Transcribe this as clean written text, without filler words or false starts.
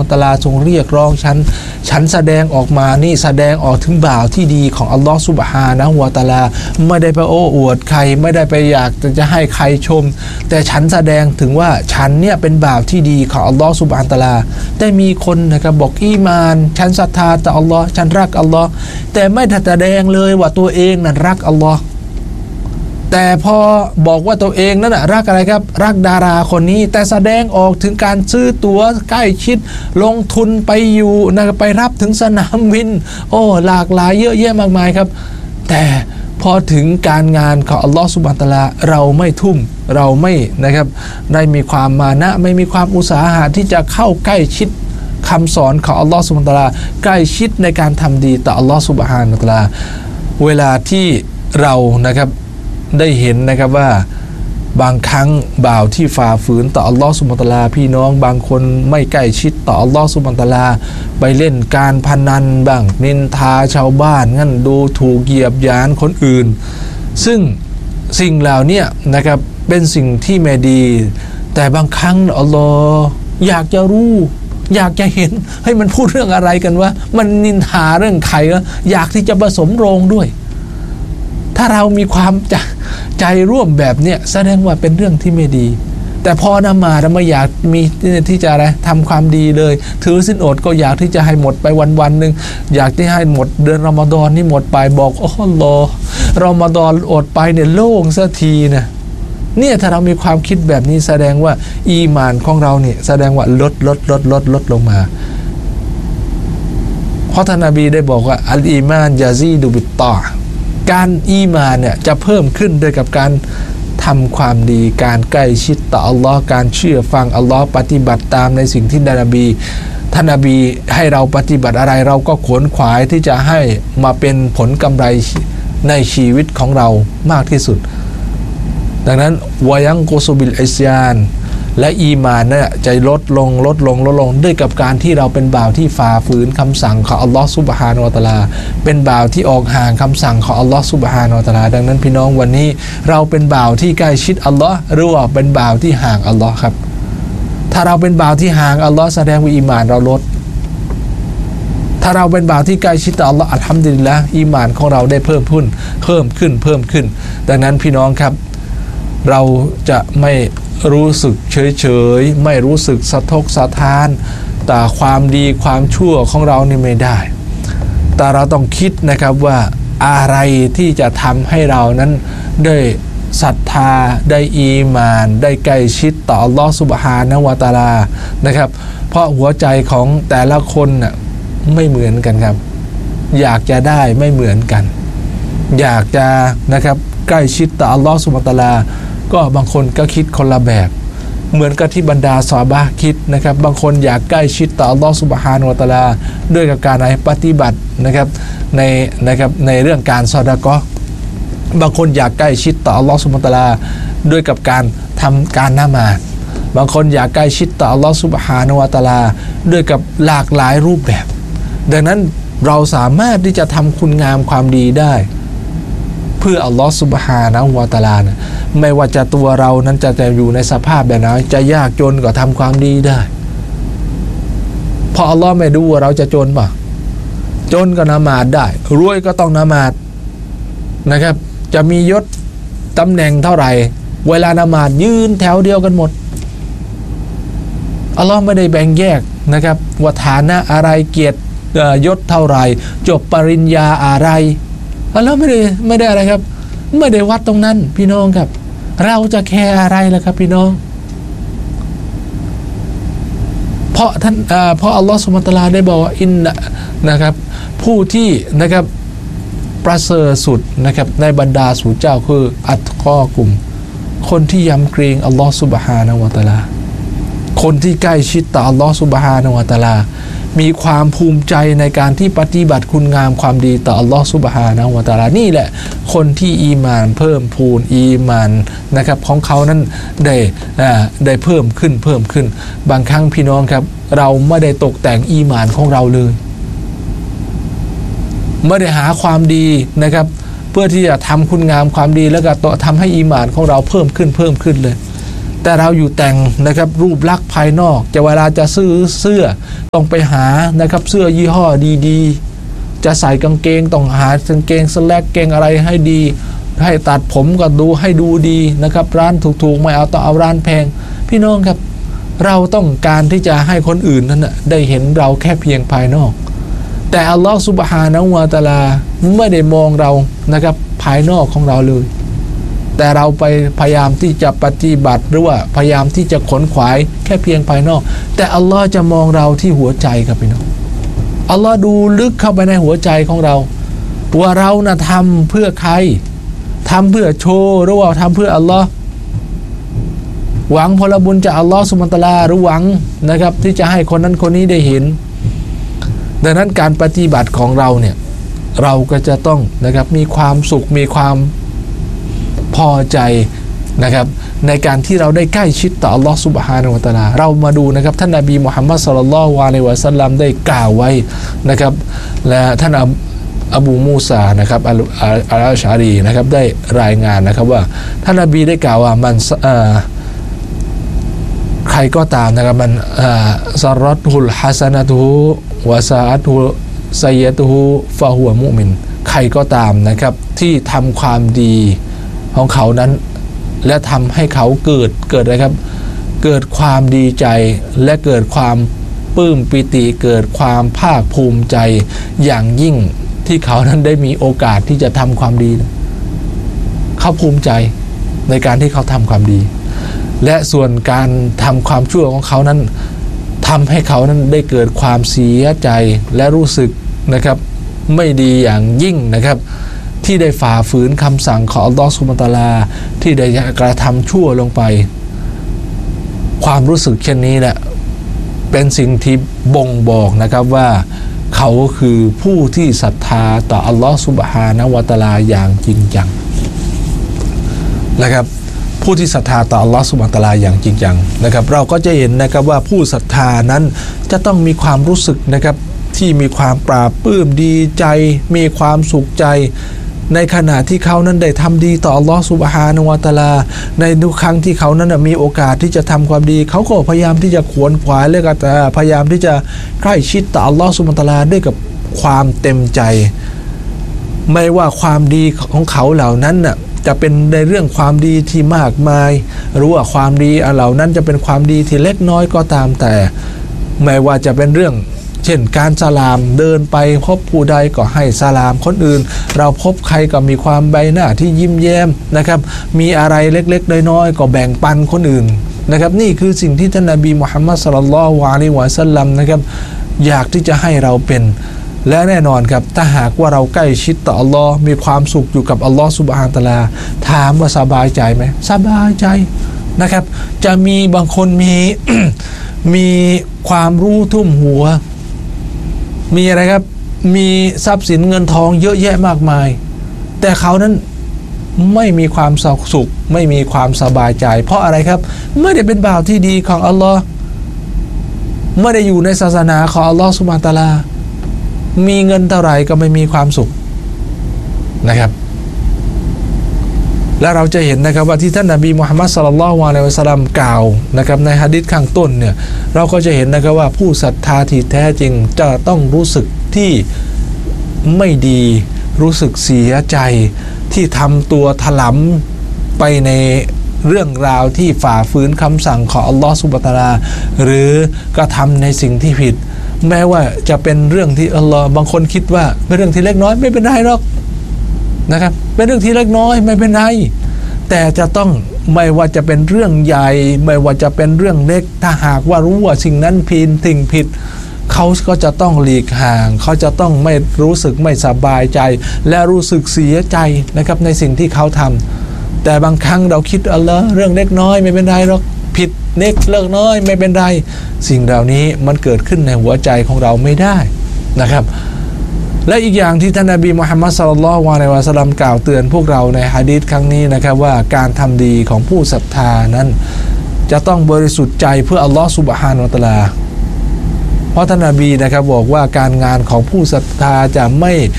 ฮฺตะอาลาทรงเรียกร้องฉันแสดงออกมานี่แสดงออกถึงบ่าวที่ดีของอัลลอฮฺซุบฮานะฮูวะตะอาลาไม่ได้ไปโอ้อวดใครไม่ได้ไปอยากจะให้ใครชมแต่ฉันแสดงถึงว่าฉันเนี่ยเป็นบ่าวที่ดีของอัลลอฮฺซุบฮานะฮูวะตะอาลาแต่มีคนนะครับบอกอีมานฉันศรัทธาต่ออัลลอฮ์ฉันรักอัลลอฮ์แต่ไม่แสดงเลยว่าตัวเองนั้นรักอัลลอฮ์แต่พอบอกว่าตัวเองนั่นรักอะไรครับรักดาราคนนี้แต่แสดงออกถึงการซื้อตั๋วใกล้ชิดลงทุนไปอยู่นะไปรับถึงสนามบินโอ้หลากหลายเยอะแยะมากมายครับแต่พอถึงการงานของอัลลอฮฺซุบฮานะฮูวะตะอาลาเราไม่ทุ่มเราไม่นะครับได้มีความมานะไม่มีความอุตสาหะที่จะเข้าใกล้ชิดคำสอนของอัลลอฮฺซุบฮานะฮูวะตะอาลาใกล้ชิดในการทำดีต่ออัลลอฮฺซุบฮานะฮูวะตะอาลาเวลาที่เรานะครับได้เห็นนะครับว่าบางครั้งบ่าวที่ฝ่าฝืนต่ออัลลอฮฺซุบฮานะฮูวะตะอาลาพี่น้องบางคนไม่ใกล้ชิดต่ออัลลอฮฺซุบฮานะฮูวะตะอาลาไปเล่นการพนันบ้างนินทาชาวบ้านงั้นดูถูกเหยียบหยามคนอื่นซึ่งสิ่งเหล่านี้นะครับเป็นสิ่งที่ไม่ดีแต่บางครั้งอัลลอฮ์อยากจะรู้อยากจะเห็นให้มันพูดเรื่องอะไรกันวะมันนินทาเรื่องใครแล้วอยากที่จะผสมโรงด้วยถ้าเรามีความใจร่วมแบบเนี้ยแสดงว่าเป็นเรื่องที่ไม่ดีแต่พอนมาเราไม่อยากมีที่จะอะไรทำความดีเลยถือศีลอดก็อยากที่จะให้หมดไปวันหนึ่งอยากที่ให้หมดเดือนรอมฎอนนี่หมดไปบอกโอ้โหรอมฎอนอดไปเนี่ยโล่งสักทีนะเนี่ยถ้าเรามีความคิดแบบนี้แสดงว่าอีหม่านของเราเนี่ยแสดงว่าลดลงมาเพราะท่านนบีได้บอกว่าอัลอีมานยาซีดุบิตตอการอีหม่านเนี่ยจะเพิ่มขึ้นด้วยกับการทำความดีการใกล้ชิดต่ออัลลอฮ์การเชื่อฟังอัลลอฮ์ปฏิบัติตามในสิ่งที่ท่านนบีให้เราปฏิบัติอะไรเราก็ขวนขวายที่จะให้มาเป็นผลกำไรในชีวิตของเรามากที่สุดดังนั้นวายังกุซุบิลอิสยานและอีมานเนี่ยจะลดลงด้วยกับการที่เราเป็นบ่าวที่ฝ่าฝืนคำสั่งของอัลลอฮฺซุบฮานะฮูวะตะอาลาเป็นบ่าวที่ออกห่างคำสั่งของอัลลอฮฺซุบฮานะฮูวะตะอาลาดังนั้นพี่น้องวันนี้เราเป็นบ่าวที่ใกล้ชิดอัลลอฮ์หรือว่าเป็นบ่าวที่ห่างอัลลอฮ์ครับถ้าเราเป็นบ่าวที่ห่างอัลลอฮ์แสดงว่าอีมานเราลดถ้าเราเป็นบ่าวที่ใกล้ชิดต่ออัลลอฮ์อัลฮัมดุลิลละห์อีมานของเราได้เพิ่มขึ้นดังนั้นพี่น้องครับเราจะไม่รู้สึกเฉยไม่รู้สึกสะทกสะท้านแต่ความดีความชั่วของเรานี่ไม่ได้แต่เราต้องคิดนะครับว่าอะไรที่จะทำให้เรานั้นได้ศรัทธาได้อีหม่านได้ใกล้ชิดต่ออัลลอฮฺซุบฮานะฮูวะตะอาลานะครับเพราะหัวใจของแต่ละคนน่ะไม่เหมือนกันครับอยากจะได้ไม่เหมือนกันอยากจะนะครับใกล้ชิดต่ออัลลอฮฺซุบฮานะฮูวะตะอาลาก็บางคนก็คิดคนละแบบเหมือนกับที่บรรดาซอฮาบะห์คิดนะครับบางคนอยากใกล้ชิดต่ออัลลอฮฺซุบฮานะฮูวะตะอาลาด้วยกับการปฏิบัตินะครับในเรื่องการซอดะกอฮ์บางคนอยากใกล้ชิดต่ออัลลอฮฺซุบฮานะฮูวะตะอาลาด้วยกับการทำการละหมาดบางคนอยากใกล้ชิดต่ออัลลอฮฺซุบฮานะฮูวะตะอาลาด้วยกับหลากหลายรูปแบบดังนั้นเราสามารถที่จะทำคุณงามความดีได้เพื่ออัลลอฮฺซุบฮานะฮูวะตะอาลานะไม่ว่าจะตัวเรานั้นจะอยู่ในสภาพแบบไหนจะยากจนก็ทำความดีได้เพราะอัลลอฮ์ไม่ดูว่าเราจะจนป่ะจนก็ละหมาดได้รวยก็ต้องละหมาดนะครับจะมียศตำแหน่งเท่าไหร่เวลาละหมาดยืนแถวเดียวกันหมดอัลลอฮ์ไม่ได้แบ่งแยกนะครับว่าฐานะอะไรเกียรติยศเท่าไหร่จบปริญญาอะไรอัลลอฮ์ไม่ได้อะไรครับไม่ได้วัดตรงนั้นพี่น้องครับเราจะแคร์อะไรล่ะครับพี่น้องเพราะอัลลอฮ์ซุบฮานะฮูวะตะอาลาได้บอกว่าอินนะครับผู้ที่นะครับประเสริฐสุดนะครับในบรรดาสู่เจ้าคืออัตกอกุมคนที่ยำเกรงอัลลอฮ์ซุบฮานะฮูวะตะอาลาคนที่ใกล้ชิดต่ออัลลอฮ์ซุบฮานะฮูวะตะอาลามีความภูมิใจในการที่ปฏิบัติคุณงามความดีต่ออัลลอฮฺซุบฮานะฮูวะตะอาลานี่แหละคนที่อีหม่านเพิ่มพูนอีหม่านนะครับของเขานั้นได้เพิ่มขึ้นบางครั้งพี่น้องครับเราไม่ได้ตกแต่งอีหม่านของเราเลยไม่ได้หาความดีนะครับเพื่อที่จะทำคุณงามความดีแล้วก็ทำให้อีหม่านของเราเพิ่มขึ้นเลยแต่เราอยู่แต่งนะครับรูปลักษณ์ภายนอกจะเวลาจะซื้อเสื้อต้องไปหานะครับเสื้อยี่ห้อดีๆจะใส่กางเกงต้องหากางเกงสแลกเกงอะไรให้ดีให้ตัดผมก็ดูให้ดูดีนะครับร้านถูกๆไม่เอาต้องเอาร้านแพงพี่น้องครับเราต้องการที่จะให้คนอื่นนั้นนะได้เห็นเราแค่เพียงภายนอกแต่อัลลอฮฺซุบฮานะฮูวะตะอาลาไม่ได้มองเรานะครับภายนอกของเราเลยแต่เราไปพยายามที่จะปฏิบัติหรือว่าพยายามที่จะขนขวายแค่เพียงภายนอกแต่อัลลอฮ์จะมองเราที่หัวใจครับพี่น้องอัลลอฮ์ดูลึกเข้าไปในหัวใจของเราว่าเรานะทำเพื่อใครทำเพื่อโชว์หรือว่าทำเพื่ออัลลอฮ์หวังผลบุญจากอัลลอฮ์ซุบฮานะฮูวะตะอาลาหรือหวังนะครับที่จะให้คนนั้นคนนี้ได้เห็นดังนั้นการปฏิบัติของเราเนี่ยเราก็จะต้องนะครับมีความสุขมีความพอใจนะครับในการที่เราได้ใกล้ชิดต่ออัลลอฮฺซุบฮานะฮูวะตะอาลาเรามาดูนะครับท่านนบีมุฮัมมัดศ็อลลัลลอฮุอะลัยฮิวะซัลลัมได้กล่าวไว้นะครับและท่านอบูมูซานะครับอัลชารีนะครับได้รายงานนะครับว่าท่านนบีได้กล่าวว่ามันใครก็ตามนะครับมันซารอตุลฮัสนะตุฮุวะซาอะตุไซยะตุฮุฟะฮุวะมุมินใครก็ตามนะครับที่ทำความดีของเขานั้นและทำให้เขาเกิดอะไรครับเกิดความดีใจและเกิดความปลื้มปิติเกิดความภาคภูมิใจอย่างยิ่งที่เขานั้นได้มีโอกาสที่จะทำความดีเขาภูมิใจในการที่เขาทำความดีและส่วนการทำความชั่วของเขานั้นทำให้เขานั้นได้เกิดความเสียใจและรู้สึกนะครับไม่ดีอย่างยิ่งนะครับที่ได้ฝ่าฝืนคำสั่งของอัลลอฮฺซุบฮานะฮูวะตะอาลาที่ได้กระทำชั่วลงไปความรู้สึกเช่นนี้แหละเป็นสิ่งที่บ่งบอกนะครับว่าเขาคือผู้ที่ศรัทธาต่ออัลลอฮฺซุบฮานะฮูวะตะอาลาอย่างจริงจังนะครับผู้ที่ศรัทธาต่ออัลลอฮฺซุบฮานะฮูวะตะอาลาอย่างจริงจังนะครับเราก็จะเห็นนะครับว่าผู้ศรัทธานั้นจะต้องมีความรู้สึกนะครับที่มีความปราบปลื้มดีใจมีความสุขใจในขณะที่เขานั้นได้ทำดีต่ออัลลอฮฺซุบฮานะฮูวะตะอาลาในทุกครั้งที่เขานั้นมีโอกาสที่จะทำความดีเขาก็พยายามที่จะขวนขวายและก็พยายามที่จะใกล้ชิดต่ออัลลอฮฺซุบฮานะฮูวะตะอาลาด้วยกับความเต็มใจไม่ว่าความดีของเขาเหล่านั้นน่ะจะเป็นในเรื่องความดีที่มากมายหรือว่าความดีเหล่านั้นจะเป็นความดีที่เล็กน้อยก็ตามแต่ไม่ว่าจะเป็นเรื่องเช่นการสลามเดินไปพบผู้ใดก็ให้สลามคนอื่นเราพบใครก็มีความใบหน้าที่ยิ้มแย้มนะครับมีอะไรเล็กๆน้อยๆก็แบ่งปันคนอื่นนะครับนี่คือสิ่งที่ท่านนบีมุฮัมมัดศ็อลลัลลอฮุอะลัยฮิวะซัลลัมนะครับอยากที่จะให้เราเป็นและแน่นอนครับถ้าหากว่าเราใกล้ชิดต่ออัลลอฮ์มีความสุขอยู่กับอัลลอฮ์ซุบฮานะฮูวะตะอาลาถามว่าสบายใจไหมสบายใจนะครับจะมีบางคนมี มีความรู้ทุ่มหัวมีอะไรครับมีทรัพย์สินเงินทองเยอะแยะมากมายแต่เขานั้นไม่มีความสุขไม่มีความสบายใจเพราะอะไรครับไม่ได้เป็นบ่าวที่ดีของอัลลอฮ์ไม่ได้อยู่ในศาสนาของอัลลอฮ์ซุบฮานะฮูวะตะอาลามีเงินเท่าไหร่ก็ไม่มีความสุขนะครับและเราจะเห็นนะครับว่าที่ท่านนบีมุฮัมมัดศ็อลลัลลอฮุอะลัยฮิวะซัลลัมกล่าวนะครับในหะดีษข้างต้นเนี่ยเราก็จะเห็นนะครับว่าผู้ศรัทธาที่แท้จริงจะต้องรู้สึกที่ไม่ดีรู้สึกเสียใจที่ทำตัวถลำไปในเรื่องราวที่ฝ่าฝืนคำสั่งของอัลลอฮฺซุบฮานะฮูวะตะอาลาหรือกระทำในสิ่งที่ผิดแม้ว่าจะเป็นเรื่องที่อัลลอฮ์บางคนคิดว่าเป็นเรื่องที่เล็กน้อยไม่เป็นไรหรอกนะครับเป็นเรื่องที่เล็กน้อยไม่เป็นไรแต่จะต้องไม่ว่าจะเป็นเรื่องใหญ่ไม่ว่าจะเป็นเรื่องเล็กถ้าหากว่ารู้ว่าสิ่งนั้นผิดเขาก็จะต้องหลีกห่างเขาจะต้องไม่รู้สึกไม่สบายใจและรู้สึกเสียใจนะครับในสิ่งที่เขาทำแต่บางครั้งเราคิดอัลลอฮ์เรื่องเล็กน้อยไม่เป็นไรหรอกผิดเล็กเล็กน้อยไม่เป็นไรสิ่งเหล่านี้มันเกิดขึ้นในหัวใจของเราไม่ได้นะครับและอีกอย่างที่ท่านนบีมุฮัมมัดศ็อลลัลลอฮุอะลัยฮิวะซัลลัมกล่าวเตือนพวกเราในหะดีษครั้งนี้นะครับว่าการทำดีของผู้ศรัทธานั้นจะต้องบริสุทธิ์ใจเพื่ออัลลอฮฺซุบฮานะฮูวะตะอาลาเพราะท่านนบีนะครับบอกว่าการงานของผู้ศรัทธาจะไม่